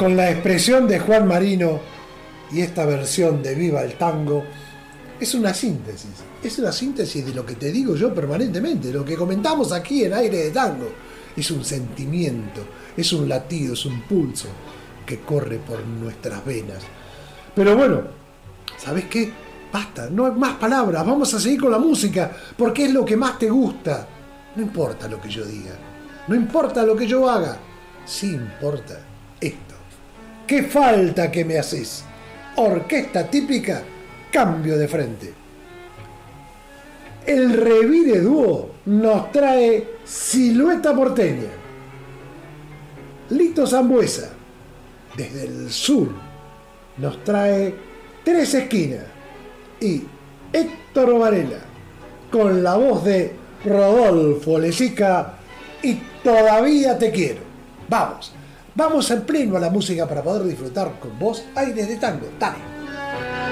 con la expresión de Juan Marino y esta versión de Viva el Tango, es una síntesis. Es una síntesis de lo que te digo yo permanentemente, lo que comentamos aquí en Aire de Tango. Es un sentimiento, es un latido, es un pulso que corre por nuestras venas. Pero bueno, ¿sabes qué? Basta, no hay más palabras, vamos a seguir con la música, porque es lo que más te gusta. No importa lo que yo diga, no importa lo que yo haga, sí importa esto. ¿Qué falta que me haces? Orquesta típica, cambio de frente. El Revire Dúo nos trae Silueta Porteña. Lito Sambuesa, desde el sur, nos trae Tres Esquinas. Y Héctor Varela, con la voz de Rodolfo Lezica y Todavía te quiero. Vamos en pleno a la música para poder disfrutar con vos Aires de Tango. Dale.